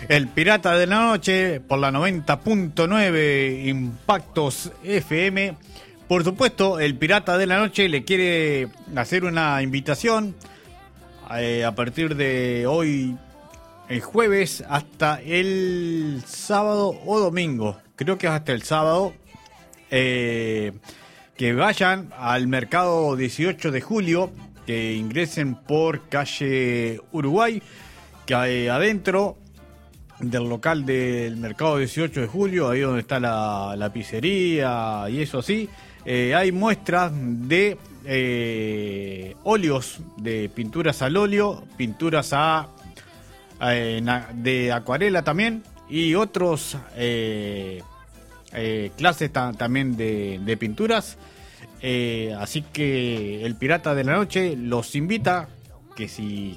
El Pirata de la Noche por la 90.9 Impactos FM. Por supuesto, el Pirata de la Noche le quiere hacer una invitación a partir de hoy, el jueves, hasta el sábado o domingo. Creo que es hasta el sábado. Que vayan al mercado 18 de julio, que ingresen por calle Uruguay, que hay adentro del local del mercado 18 de julio, ahí donde está la pizzería y eso así, hay muestras de óleos, de pinturas al óleo, pinturas de acuarela también, y otros clases también de pinturas. Así que el Pirata de la Noche los invita que si